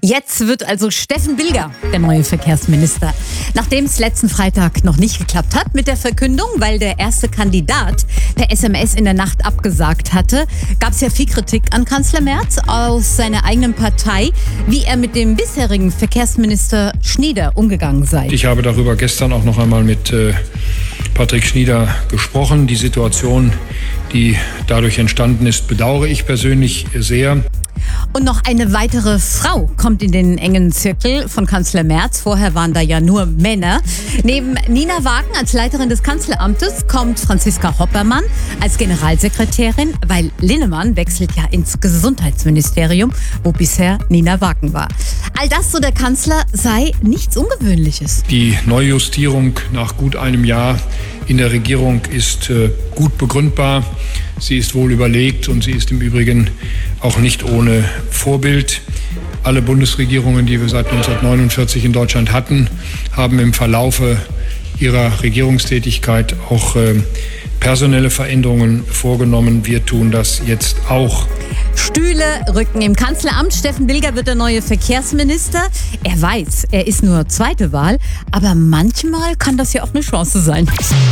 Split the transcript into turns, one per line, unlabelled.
Jetzt wird also Steffen Bilger der neue Verkehrsminister. Nachdem es letzten Freitag noch nicht geklappt hat mit der Verkündung, weil der erste Kandidat per SMS in der Nacht abgesagt hatte, gab es ja viel Kritik an Kanzler Merz aus seiner eigenen Partei, wie er mit dem bisherigen Verkehrsminister Schnieder umgegangen sei.
Ich habe darüber gestern auch noch einmal mit Patrick Schnieder gesprochen. Die Situation, die dadurch entstanden ist, bedauere ich persönlich sehr.
Und noch eine weitere Frau kommt in den engen Zirkel von Kanzler Merz. Vorher waren da ja nur Männer. Neben Nina Wagen als Leiterin des Kanzleramtes kommt Franziska Hoppermann als Generalsekretärin, weil Linnemann wechselt ja ins Gesundheitsministerium, wo bisher Nina Wagen war. All das, so der Kanzler, sei nichts Ungewöhnliches.
Die Neujustierung nach gut einem Jahr in der Regierung ist gut begründbar. Sie ist wohl überlegt und sie ist im Übrigen auch nicht ohne Vorbild. Alle Bundesregierungen, die wir seit 1949 in Deutschland hatten, haben im Verlaufe ihrer Regierungstätigkeit auch personelle Veränderungen vorgenommen. Wir tun das jetzt auch.
Stühle rücken im Kanzleramt. Steffen Bilger wird der neue Verkehrsminister. Er weiß, er ist nur zweite Wahl, aber manchmal kann das ja auch eine Chance sein.